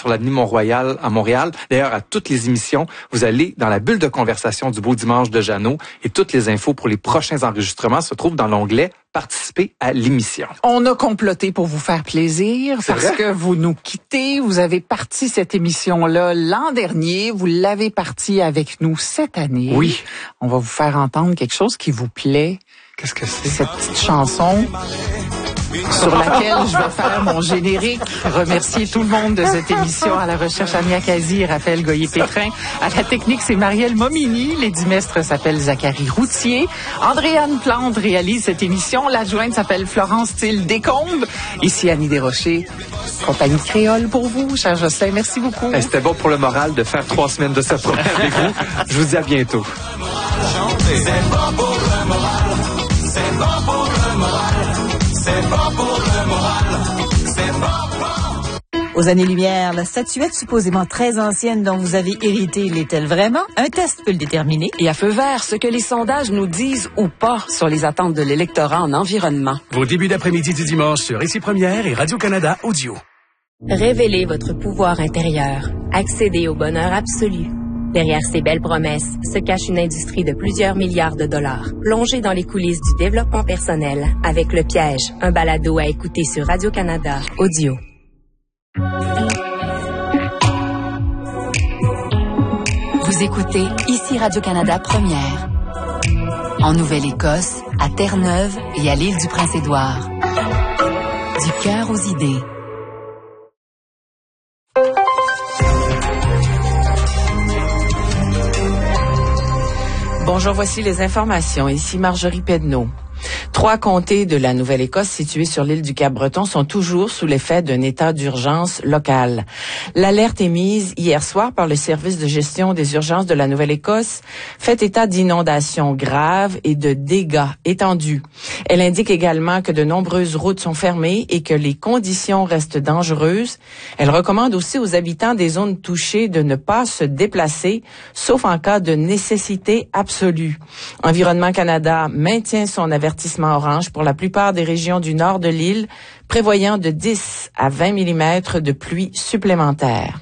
sur l'avenue Mont-Royal à Montréal. D'ailleurs, à toutes les émissions, vous allez dans la bulle de conversation du Beau Dimanche de Jeannot et toutes les infos pour les prochains enregistrements se trouvent dans l'onglet participer à l'émission. On a comploté pour vous faire plaisir parce que vous nous quittez. Vous avez parti cette émission-là l'an dernier. Vous l'avez parti avec nous cette année. Oui. On va vous faire entendre quelque chose qui vous plaît. Qu'est-ce que c'est? Cette petite chanson sur laquelle je vais faire mon générique. Remercier tout le monde de cette émission. À la recherche, Amia Kazi et Raphaël Goyer-Pétrin. À la technique, c'est Marielle Momini. Lady Mestre s'appelle Zachary Routier. Andréane Plante réalise cette émission. L'adjointe s'appelle Florence Thiel-Descombes. Ici Annie Desrochers. Compagnie créole pour vous, cher Jocelyn. Merci beaucoup. C'était bon pour le moral de faire 3 semaines de cette tournée avec vous. Je vous dis à bientôt. C'est bon pour le moral. C'est bon pour le moral. C'est bon pour le moral, c'est bon. Aux années-lumière, la statuette supposément très ancienne dont vous avez hérité l'est-elle vraiment? Un test peut le déterminer. Et à feu vert, ce que les sondages nous disent ou pas sur les attentes de l'électorat en environnement. Vos débuts d'après-midi du dimanche sur Ici Première et Radio-Canada Audio. Révélez votre pouvoir intérieur. Accédez au bonheur absolu. Derrière ces belles promesses se cache une industrie de plusieurs milliards de dollars. Plongez dans les coulisses du développement personnel avec Le Piège, un balado à écouter sur Radio-Canada Audio. Vous écoutez Ici Radio-Canada Première. En Nouvelle-Écosse, à Terre-Neuve et à l'île du Prince-Édouard. Du cœur aux idées. Bonjour, voici les informations. Ici Marjorie Pedneau. 3 comtés de la Nouvelle-Écosse situés sur l'île du Cap-Breton sont toujours sous l'effet d'un état d'urgence local. L'alerte émise hier soir par le service de gestion des urgences de la Nouvelle-Écosse fait état d'inondations graves et de dégâts étendus. Elle indique également que de nombreuses routes sont fermées et que les conditions restent dangereuses. Elle recommande aussi aux habitants des zones touchées de ne pas se déplacer, sauf en cas de nécessité absolue. Environnement Canada maintient son avertissement orange pour la plupart des régions du nord de l'île, prévoyant de 10 à 20 mm de pluie supplémentaire.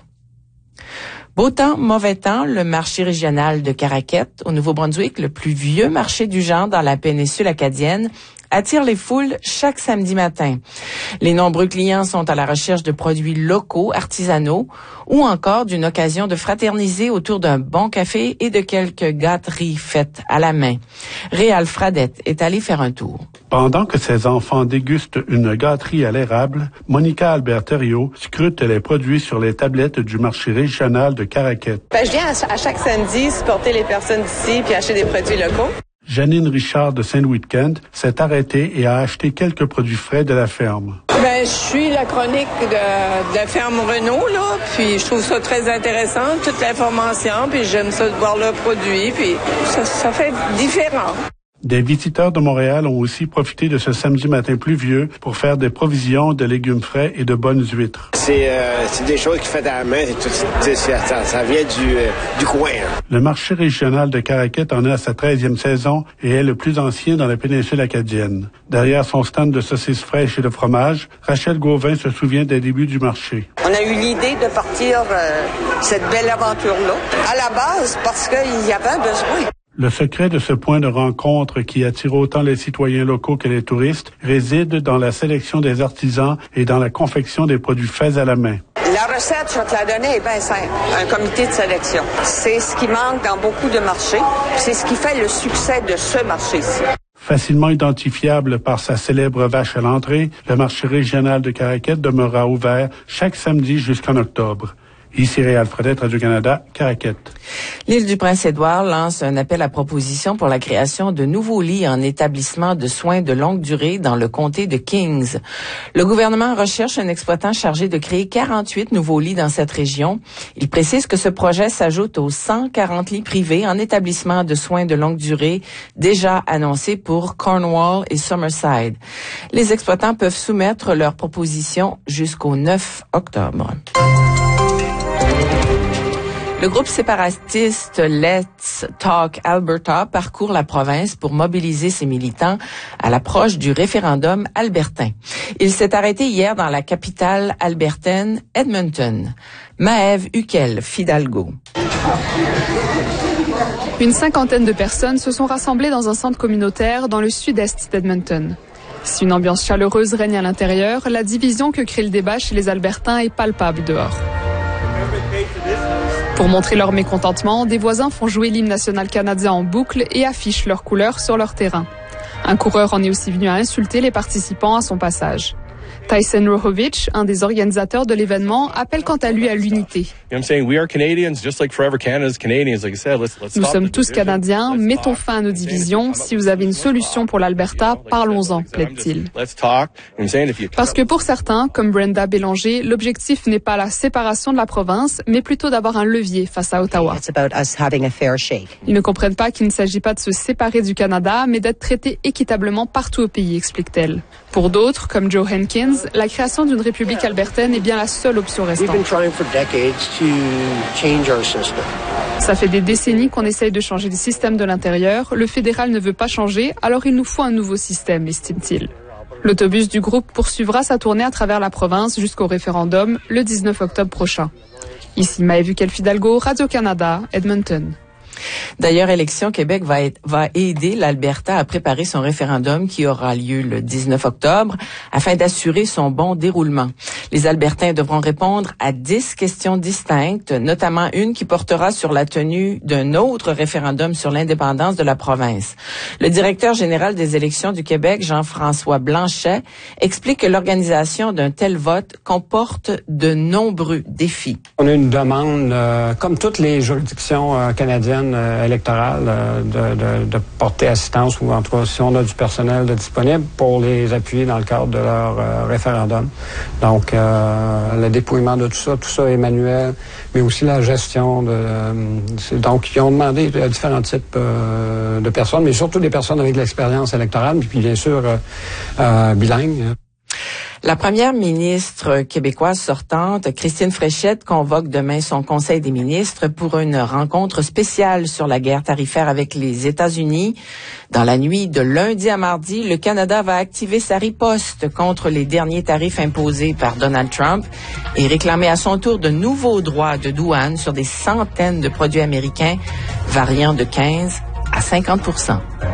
Beau temps, mauvais temps, le marché régional de Caraquette, au Nouveau-Brunswick, le plus vieux marché du genre dans la péninsule acadienne, attire les foules chaque samedi matin. Les nombreux clients sont à la recherche de produits locaux, artisanaux, ou encore d'une occasion de fraterniser autour d'un bon café et de quelques gâteries faites à la main. Réal Fradette est allé faire un tour. Pendant que ses enfants dégustent une gâterie à l'érable, Monica Alberterio scrute les produits sur les tablettes du marché régional de Caraquette. Je viens à chaque samedi supporter les personnes d'ici puis acheter des produits locaux. Janine Richard de Saint-Louis-de-Kent s'est arrêtée et a acheté quelques produits frais de la ferme. Je suis la chronique de la ferme Renault, là, puis je trouve ça très intéressant, toute l'information, puis j'aime ça de voir leurs produits, puis ça fait différent. Des visiteurs de Montréal ont aussi profité de ce samedi matin pluvieux pour faire des provisions de légumes frais et de bonnes huîtres. C'est des choses qui faites à la main, ça vient du coin. Hein. Le marché régional de Caraquette en est à sa 13e saison et est le plus ancien dans la péninsule acadienne. Derrière son stand de saucisses fraîches et de fromage, Rachel Gauvin se souvient des débuts du marché. On a eu l'idée de partir cette belle aventure-là, à la base parce qu'il y avait un besoin. Le secret de ce point de rencontre qui attire autant les citoyens locaux que les touristes réside dans la sélection des artisans et dans la confection des produits faits à la main. La recette, je vais te la donner, est bien simple. Un comité de sélection. C'est ce qui manque dans beaucoup de marchés. C'est ce qui fait le succès de ce marché-ci. Facilement identifiable par sa célèbre vache à l'entrée, le marché régional de Caraquette demeurera ouvert chaque samedi jusqu'en octobre. Ici Réal Fradette, Radio-Canada, Caraquette. L'île du Prince-Édouard lance un appel à proposition pour la création de nouveaux lits en établissement de soins de longue durée dans le comté de Kings. Le gouvernement recherche un exploitant chargé de créer 48 nouveaux lits dans cette région. Il précise que ce projet s'ajoute aux 140 lits privés en établissement de soins de longue durée déjà annoncés pour Cornwall et Summerside. Les exploitants peuvent soumettre leurs propositions jusqu'au 9 octobre. Le groupe séparatiste Let's Talk Alberta parcourt la province pour mobiliser ses militants à l'approche du référendum albertain. Il s'est arrêté hier dans la capitale albertaine, Edmonton. Maëve Huquel-Fidalgo. Une cinquantaine de personnes se sont rassemblées dans un centre communautaire dans le sud-est d'Edmonton. Si une ambiance chaleureuse règne à l'intérieur, la division que crée le débat chez les Albertains est palpable dehors. Pour montrer leur mécontentement, des voisins font jouer l'hymne national canadien en boucle et affichent leurs couleurs sur leur terrain. Un coureur en est aussi venu à insulter les participants à son passage. Tyson Rohovich, un des organisateurs de l'événement, appelle quant à lui à l'unité. Nous sommes tous Canadiens, mettons fin à nos divisions. Si vous avez une solution pour l'Alberta, parlons-en, plaide-t-il. Parce que pour certains, comme Brenda Bélanger, l'objectif n'est pas la séparation de la province, mais plutôt d'avoir un levier face à Ottawa. Ils ne comprennent pas qu'il ne s'agit pas de se séparer du Canada, mais d'être traités équitablement partout au pays, explique-t-elle. Pour d'autres, comme Joe Hankins, la création d'une république albertaine est bien la seule option restante. Ça fait des décennies qu'on essaye de changer le système de l'intérieur. Le fédéral ne veut pas changer, alors il nous faut un nouveau système, estime-t-il. L'autobus du groupe poursuivra sa tournée à travers la province jusqu'au référendum le 19 octobre prochain. Ici Maëve Huquel-Fidalgo, Radio-Canada, Edmonton. D'ailleurs, Élections Québec va aider l'Alberta à préparer son référendum qui aura lieu le 19 octobre afin d'assurer son bon déroulement. Les Albertains devront répondre à 10 questions distinctes, notamment une qui portera sur la tenue d'un autre référendum sur l'indépendance de la province. Le directeur général des Élections du Québec, Jean-François Blanchet, explique que l'organisation d'un tel vote comporte de nombreux défis. On a une demande, comme toutes les juridictions canadiennes, électorale de porter assistance ou en tout cas si on a du personnel disponible pour les appuyer dans le cadre de leur référendum. Donc le dépouillement de tout ça est manuel, mais aussi la gestion donc ils ont demandé différents types de personnes, mais surtout des personnes avec de l'expérience électorale, puis bien sûr bilingues. La première ministre québécoise sortante, Christine Fréchette, convoque demain son Conseil des ministres pour une rencontre spéciale sur la guerre tarifaire avec les États-Unis. Dans la nuit de lundi à mardi, le Canada va activer sa riposte contre les derniers tarifs imposés par Donald Trump et réclamer à son tour de nouveaux droits de douane sur des centaines de produits américains variant de 15 à 50%.